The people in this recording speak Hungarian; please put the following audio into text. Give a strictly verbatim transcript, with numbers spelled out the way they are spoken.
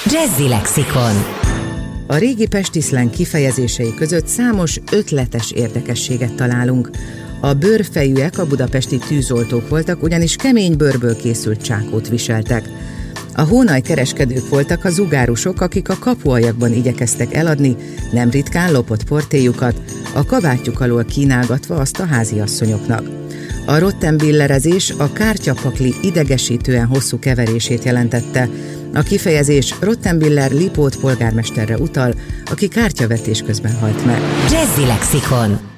Jazzy Lexikon. A régi pesti szleng kifejezései között számos ötletes érdekességet találunk. A bőrfejűek a budapesti tűzoltók voltak, ugyanis kemény bőrből készült csákót viseltek. A hónaj kereskedők voltak a zugárusok, akik a kapuajakban igyekeztek eladni nem ritkán lopott portéjukat, a kabátjuk alól kínálgatva azt a háziasszonyoknak. A rottenbillerezés a kártyapakli idegesítően hosszú keverését jelentette. A kifejezés Rottenbiller Lipót polgármesterre utal, aki kártyavetés közben halt meg. Jazzy Lexikon.